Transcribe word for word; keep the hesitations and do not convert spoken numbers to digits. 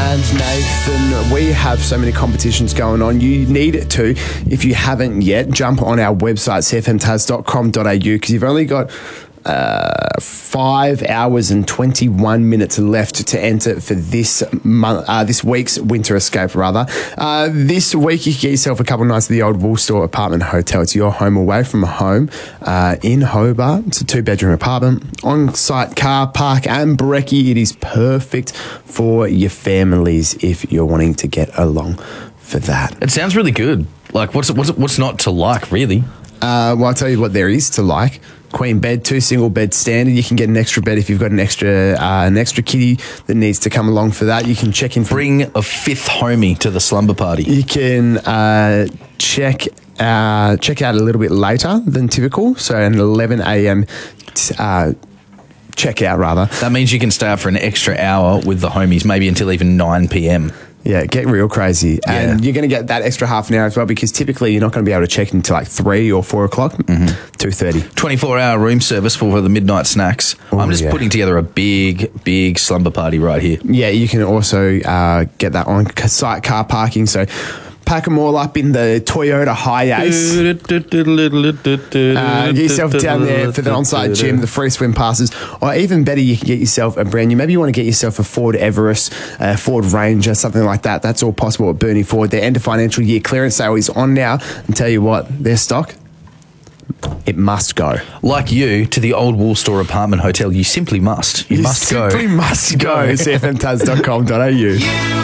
And Nathan, we have so many competitions going on. You need to, if you haven't yet, jump on our website, c f m tas dot com dot a u, because you've only got uh, five hours and twenty-one minutes left to enter for this month, uh, this week's Winter Escape, rather. Uh, this week, you can get yourself a couple nights at the old Woolstore Apartment Hotel. It's your home away from home uh, in Hobart. It's a two-bedroom apartment, on-site car park and brekkie. It is perfect for your families if you're wanting to get along for that. It sounds really good. Like, what's what's what's not to like, really? Uh, well, I'll tell you what there is to like. Queen bed, two single beds standard. You can get an extra bed if you've got an extra uh, an extra kitty that needs to come along for that. You can check in. For, Bring a fifth homie to the slumber party. You can uh, check uh, check out a little bit later than typical, so an eleven a m T- uh, check out rather. That means you can stay up for an extra hour with the homies, maybe until even nine p m. Yeah, get real crazy. And Yeah. you're going to get that extra half an hour as well, because typically you're not going to be able to check until like three or four o'clock, mm-hmm. two thirty. twenty-four hour room service for the midnight snacks. Ooh, I'm just yeah. putting together a big, big slumber party right here. Yeah, you can also uh, get that on site car parking. So pack them all up in the Toyota Hiace. Uh, get yourself down there for the on-site gym, the free swim passes, or even better, you can get yourself a brand new. Maybe you want to get yourself a Ford Everest, a Ford Ranger, something like that. That's all possible at Burnie Ford. Their end of financial year clearance sale is on now, and tell you what, their stock, it must go. Like you, to the old Woolstore Apartment Hotel, you simply must. You, You must go. simply must go. c f m tas dot com dot a u